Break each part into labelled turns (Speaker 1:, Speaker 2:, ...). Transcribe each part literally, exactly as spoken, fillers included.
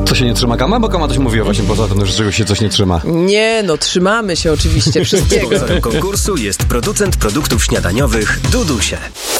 Speaker 1: Co się nie trzyma Kama? Bo Kama coś mówiła właśnie poza tym, że czegoś się coś nie trzyma.
Speaker 2: Nie, no trzymamy się oczywiście wszystkiego.
Speaker 3: Sponsorem konkursu jest producent produktów śniadaniowych Dudusie.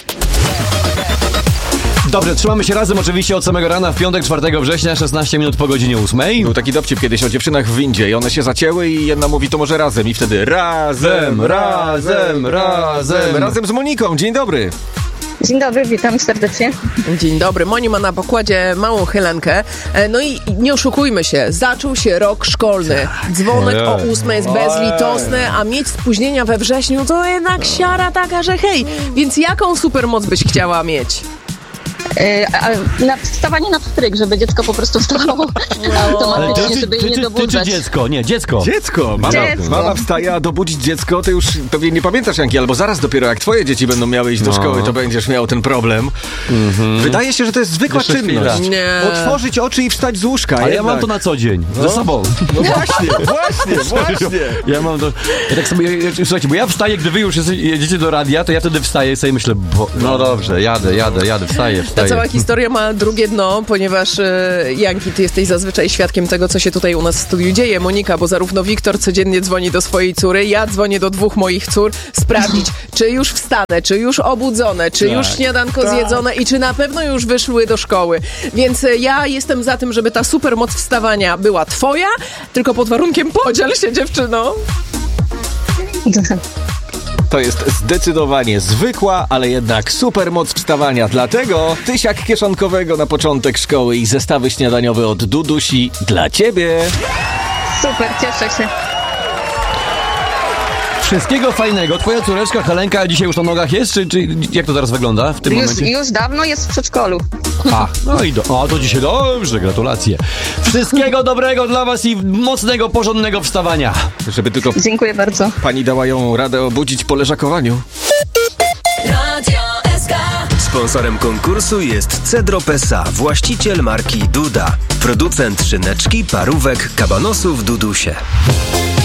Speaker 1: Dobrze, trzymamy się razem oczywiście od samego rana w piątek, czwartego września, szesnaście minut po godzinie ósmej.
Speaker 4: Był taki dowcip kiedyś o dziewczynach w windzie i one się zacięły i jedna mówi to może razem i wtedy razem, razem, razem, razem z Moniką. Dzień dobry.
Speaker 5: Dzień dobry, witam serdecznie.
Speaker 2: Dzień dobry. Moni ma na pokładzie małą Helenkę. E, No i nie oszukujmy się, zaczął się rok szkolny. Dzwonek o ósmej jest bezlitosny, a mieć spóźnienia we wrześniu to jednak siara taka, że hej. Więc jaką supermoc byś chciała mieć?
Speaker 5: Yy, na wstawanie na pstryk, żeby dziecko po prostu wstawało automatycznie, żeby jej nie dobudzać.
Speaker 1: Ty czy dziecko? Nie, dziecko.
Speaker 4: Dziecko. Mama,
Speaker 5: Dziecko.
Speaker 4: mama wstaje, a dobudzić dziecko, to już pewnie nie pamiętasz, Janki, albo zaraz dopiero jak twoje dzieci będą miały iść do
Speaker 1: No.
Speaker 4: szkoły, to będziesz miał ten problem. Mm-hmm. Wydaje się, że to jest zwykła
Speaker 1: Jeszcze
Speaker 4: czynność.
Speaker 1: chwila.
Speaker 2: Nie.
Speaker 4: Otworzyć oczy i wstać z łóżka.
Speaker 1: Ale ja
Speaker 4: jednak.
Speaker 1: mam to na co dzień, ze sobą.
Speaker 4: No właśnie, właśnie, właśnie.
Speaker 1: Ja mam to... Ja tak sobie, ja, słuchajcie, bo ja wstaję, gdy wy już jesteś- jedziecie do radia, to ja wtedy wstaję i sobie myślę, bo, no dobrze, jadę, jadę, jadę, wstaję,
Speaker 2: Ta
Speaker 1: wstaję.
Speaker 2: cała historia ma drugie dno, ponieważ e, Janki, ty jesteś zazwyczaj świadkiem tego, co się tutaj u nas w studiu dzieje. Monika, bo zarówno Wiktor codziennie dzwoni do swojej córy, ja dzwonię do dwóch moich cór, sprawdzić, czy już wstanę, czy już obudzone, czy już śniadanko zjedzone i czy na pewno już wyszły do szkoły. Więc e, ja jestem za tym, żeby ta supermoc wstawania była twoja, tylko pod warunkiem podziel się, dziewczyno.
Speaker 4: To jest zdecydowanie zwykła, ale jednak super moc wstawania. Dlatego tysiak kieszonkowego na początek szkoły i zestawy śniadaniowe od Dudusi dla ciebie.
Speaker 5: Super, cieszę się.
Speaker 1: Wszystkiego fajnego. Twoja córeczka Helenka dzisiaj już na nogach jest, czy, czy jak to teraz wygląda w tym
Speaker 5: Już,
Speaker 1: momencie?
Speaker 5: już dawno jest w przedszkolu.
Speaker 1: A, no i do, a, to dzisiaj dobrze, gratulacje. Wszystkiego dobrego dla was i mocnego, porządnego wstawania.
Speaker 4: Żeby tylko
Speaker 5: Dziękuję bardzo.
Speaker 4: pani dała ją radę obudzić po leżakowaniu.
Speaker 3: Sponsorem konkursu jest Cedro Pesa, właściciel marki Duda. Producent szyneczki, parówek, kabanosów Dudusie.